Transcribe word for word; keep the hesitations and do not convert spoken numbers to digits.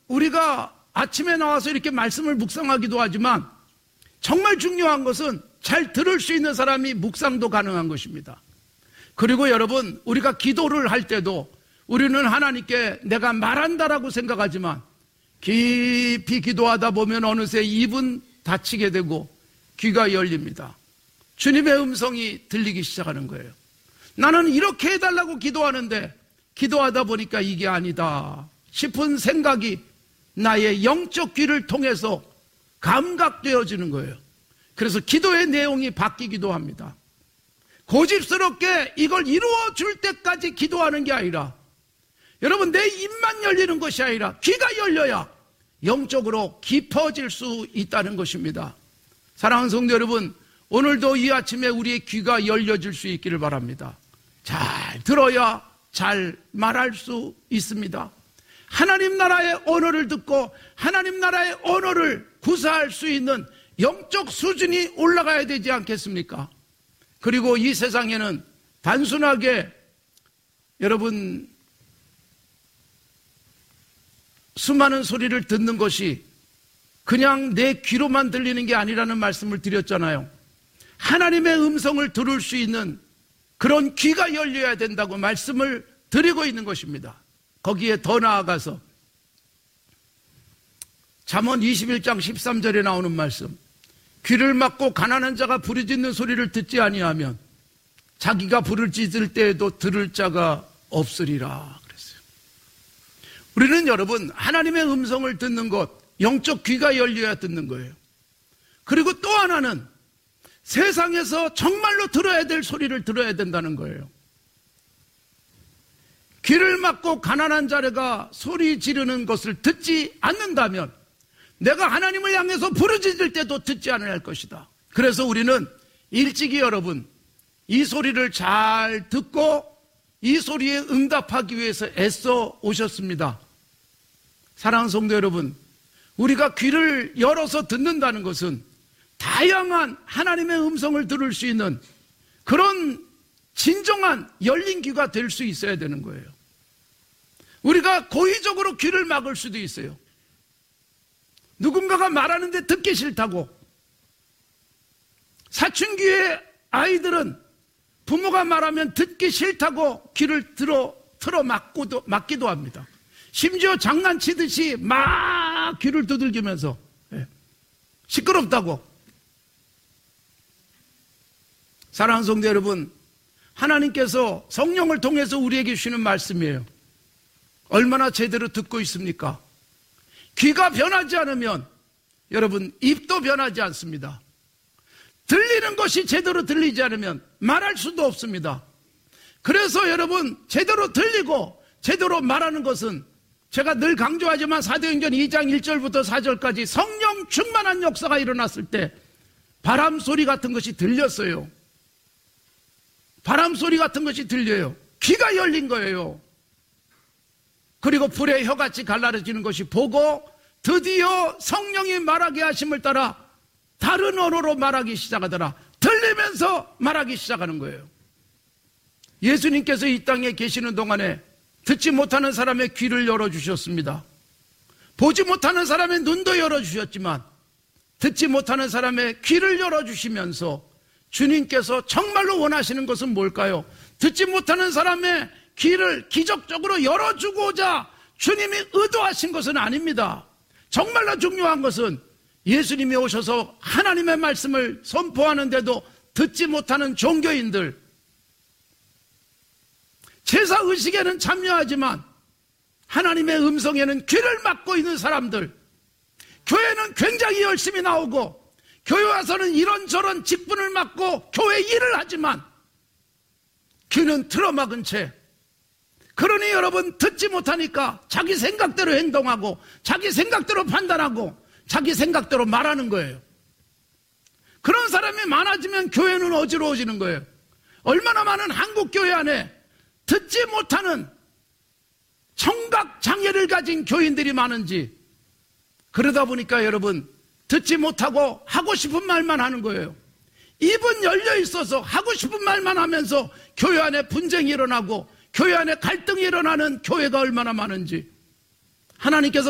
우리가 아침에 나와서 이렇게 말씀을 묵상하기도 하지만 정말 중요한 것은 잘 들을 수 있는 사람이 묵상도 가능한 것입니다. 그리고 여러분, 우리가 기도를 할 때도 우리는 하나님께 내가 말한다라고 생각하지만 깊이 기도하다 보면 어느새 입은 닫히게 되고 귀가 열립니다. 주님의 음성이 들리기 시작하는 거예요. 나는 이렇게 해달라고 기도하는데 기도하다 보니까 이게 아니다 싶은 생각이 나의 영적 귀를 통해서 감각되어지는 거예요. 그래서 기도의 내용이 바뀌기도 합니다. 고집스럽게 이걸 이루어 줄 때까지 기도하는 게 아니라, 여러분, 내 입만 열리는 것이 아니라 귀가 열려야 영적으로 깊어질 수 있다는 것입니다. 사랑하는 성도 여러분, 오늘도 이 아침에 우리의 귀가 열려질 수 있기를 바랍니다. 잘 들어야 잘 말할 수 있습니다. 하나님 나라의 언어를 듣고 하나님 나라의 언어를 구사할 수 있는 영적 수준이 올라가야 되지 않겠습니까? 그리고 이 세상에는 단순하게 여러분 수많은 소리를 듣는 것이 그냥 내 귀로만 들리는 게 아니라는 말씀을 드렸잖아요. 하나님의 음성을 들을 수 있는 그런 귀가 열려야 된다고 말씀을 드리고 있는 것입니다. 거기에 더 나아가서 잠언 이십일 장 십삼 절에 나오는 말씀, 귀를 막고 가난한 자가 부르짖는 소리를 듣지 아니하면 자기가 부르짖을 때에도 들을 자가 없으리라 그랬어요. 우리는 여러분 하나님의 음성을 듣는 것, 영적 귀가 열려야 듣는 거예요. 그리고 또 하나는 세상에서 정말로 들어야 될 소리를 들어야 된다는 거예요. 귀를 막고 가난한 자가 소리 지르는 것을 듣지 않는다면 내가 하나님을 향해서 부르짖을 때도 듣지 않아야 할 것이다. 그래서 우리는 일찍이 여러분 이 소리를 잘 듣고 이 소리에 응답하기 위해서 애써 오셨습니다. 사랑하는 성도 여러분, 우리가 귀를 열어서 듣는다는 것은 다양한 하나님의 음성을 들을 수 있는 그런 진정한 열린 귀가 될 수 있어야 되는 거예요. 우리가 고의적으로 귀를 막을 수도 있어요. 누군가가 말하는데 듣기 싫다고. 사춘기의 아이들은 부모가 말하면 듣기 싫다고 귀를 들어, 틀어 막고도, 막기도 합니다. 심지어 장난치듯이 막 귀를 두들기면서 시끄럽다고. 사랑하는 성도 여러분, 하나님께서 성령을 통해서 우리에게 주시는 말씀이에요. 얼마나 제대로 듣고 있습니까? 귀가 변하지 않으면 여러분 입도 변하지 않습니다. 들리는 것이 제대로 들리지 않으면 말할 수도 없습니다. 그래서 여러분 제대로 들리고 제대로 말하는 것은 제가 늘 강조하지만 사도행전 이 장 일 절부터 사 절까지 성령 충만한 역사가 일어났을 때 바람 소리 같은 것이 들렸어요. 바람 소리 같은 것이 들려요. 귀가 열린 거예요. 그리고 불의 혀같이 갈라져지는 것이 보고 드디어 성령이 말하게 하심을 따라 다른 언어로 말하기 시작하더라. 들리면서 말하기 시작하는 거예요. 예수님께서 이 땅에 계시는 동안에 듣지 못하는 사람의 귀를 열어주셨습니다. 보지 못하는 사람의 눈도 열어주셨지만 듣지 못하는 사람의 귀를 열어주시면서 주님께서 정말로 원하시는 것은 뭘까요? 듣지 못하는 사람의 귀를 기적적으로 열어주고자 주님이 의도하신 것은 아닙니다. 정말로 중요한 것은 예수님이 오셔서 하나님의 말씀을 선포하는데도 듣지 못하는 종교인들, 제사의식에는 참여하지만 하나님의 음성에는 귀를 막고 있는 사람들, 교회는 굉장히 열심히 나오고 교회 와서는 이런저런 직분을 맡고 교회 일을 하지만 귀는 틀어막은 채, 그러니 여러분 듣지 못하니까 자기 생각대로 행동하고 자기 생각대로 판단하고 자기 생각대로 말하는 거예요. 그런 사람이 많아지면 교회는 어지러워지는 거예요. 얼마나 많은 한국 교회 안에 듣지 못하는 청각 장애를 가진 교인들이 많은지. 그러다 보니까 여러분 듣지 못하고 하고 싶은 말만 하는 거예요. 입은 열려 있어서 하고 싶은 말만 하면서 교회 안에 분쟁이 일어나고 교회 안에 갈등이 일어나는 교회가 얼마나 많은지. 하나님께서